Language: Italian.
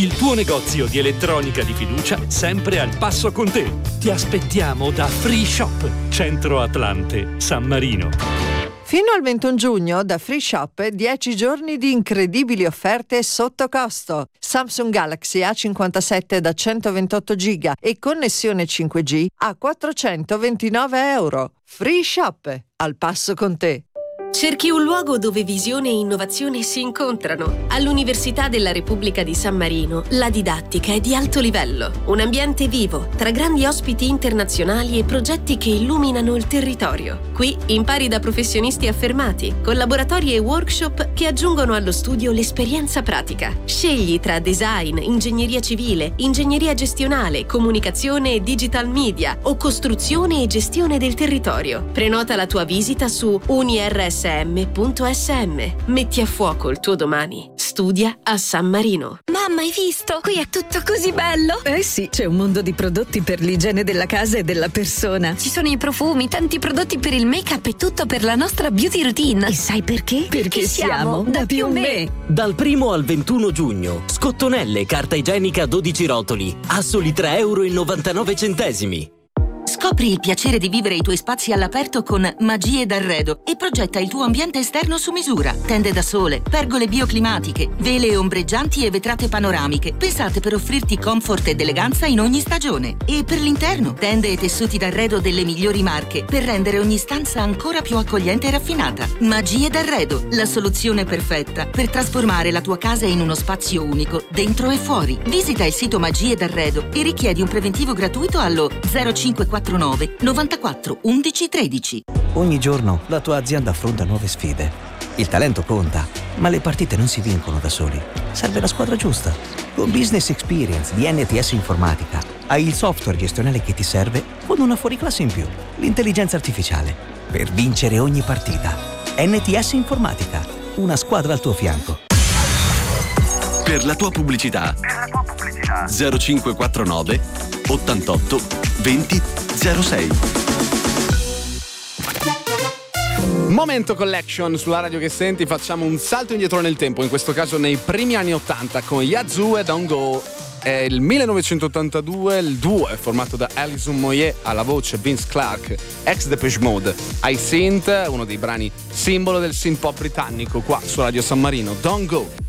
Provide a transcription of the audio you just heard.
il tuo negozio di elettronica di fiducia sempre al passo con te. Ti aspettiamo da Free Shop, Centro Atlante, San Marino. Fino al 21 giugno da Free Shop 10 giorni di incredibili offerte sotto costo. Samsung Galaxy A57 da 128 GB e connessione 5G a €429. Free Shop, al passo con te. Cerchi un luogo dove visione e innovazione si incontrano. All'Università della Repubblica di San Marino la didattica è di alto livello. Un ambiente vivo, tra grandi ospiti internazionali e progetti che illuminano il territorio. Qui impari da professionisti affermati, con laboratori e workshop che aggiungono allo studio l'esperienza pratica. Scegli tra design, ingegneria civile, ingegneria gestionale, comunicazione e digital media o costruzione e gestione del territorio. Prenota la tua visita su unirsm.sm. Metti a fuoco il tuo domani. Studia a San Marino. Mamma, hai visto? Qui è tutto così bello! Eh sì, c'è un mondo di prodotti per l'igiene della casa e della persona. Ci sono i profumi, tanti prodotti per il make-up e tutto per la nostra beauty routine. E sai perché? Perché siamo da più me. Dal 1 al 21 giugno, Scottonelle carta igienica 12 rotoli a soli €3,99. Scopri il piacere di vivere i tuoi spazi all'aperto con Magie d'Arredo e progetta il tuo ambiente esterno su misura. Tende da sole, pergole bioclimatiche, vele ombreggianti e vetrate panoramiche, pensate per offrirti comfort ed eleganza in ogni stagione. E per l'interno, tende e tessuti d'arredo delle migliori marche per rendere ogni stanza ancora più accogliente e raffinata. Magie d'Arredo, la soluzione perfetta per trasformare la tua casa in uno spazio unico, dentro e fuori. Visita il sito Magie d'Arredo e richiedi un preventivo gratuito allo 0549 94 11 13. Ogni giorno la tua azienda affronta nuove sfide. Il talento conta, ma le partite non si vincono da soli. Serve la squadra giusta. Con Business Experience di NTS Informatica hai il software gestionale che ti serve con una fuoriclasse in più, l'intelligenza artificiale, per vincere ogni partita. NTS Informatica, una squadra al tuo fianco. Per la tua pubblicità 0549 88 20 06. Momento Collection sulla radio che senti. Facciamo un salto indietro nel tempo, in questo caso nei primi anni 80 con Yazoo e Don't Go. È il 1982, il duo è formato da Alison Moyet alla voce, Vince Clarke, ex Depeche Mode, I Synth, uno dei brani simbolo del synth pop britannico, qua su Radio San Marino. Don't Go.